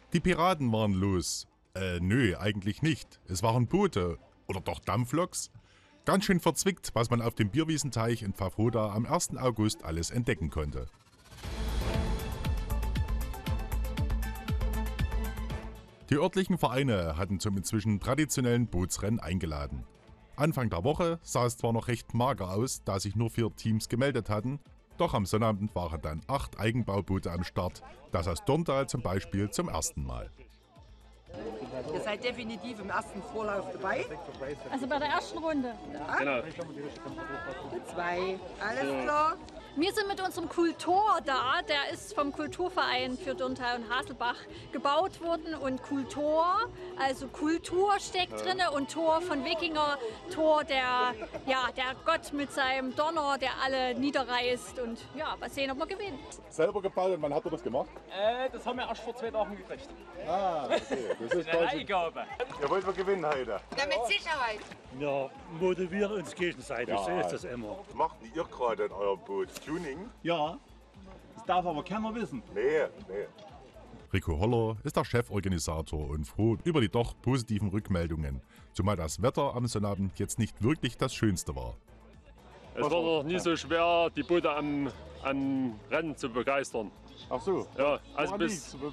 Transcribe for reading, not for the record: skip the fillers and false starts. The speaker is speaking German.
Die Piraten waren los. Nö, eigentlich nicht. Es waren Boote. Oder doch Dampfloks? Ganz schön verzwickt, was man auf dem Bierwiesenteich in Pfaffhoda am 1. August alles entdecken konnte. Die örtlichen Vereine hatten zum inzwischen traditionellen Bootsrennen eingeladen. Anfang der Woche sah es zwar noch recht mager aus, da sich nur 4 Teams gemeldet hatten, doch am Sonnabend waren dann 8 Eigenbauboote am Start, das aus Dorntal zum Beispiel zum ersten Mal. Ihr seid definitiv im ersten Vorlauf dabei. Also bei der ersten Runde. Ja. Genau. Mit 2. Alles klar. Wir sind mit unserem Kultor da. Der ist vom Kulturverein für Dorntal und Haselbach gebaut worden. Und Kultor, also Kultur steckt drin und Tor von Wikinger. Tor, der Gott mit seinem Donner, der alle niederreißt. Und ja, mal sehen, ob wir gewinnen. Selber gebaut und wann habt ihr das gemacht? Das haben wir erst vor 2 Tagen gekriegt. Ah, okay. Das ist Eine Leihgabe. Ihr wollt wir gewinnen heute. Ja, mit Sicherheit. Wir motivieren uns gegenseitig, so ist das immer. Macht ihr gerade in eurem Boot Tuning? Ja, das darf aber keiner wissen. Nee. Rico Holler ist der Cheforganisator und froh über die doch positiven Rückmeldungen, zumal das Wetter am Sonnabend jetzt nicht wirklich das Schönste war. Es war noch nie so schwer, die Boote am Rennen zu begeistern. Ach so. Ja, also bis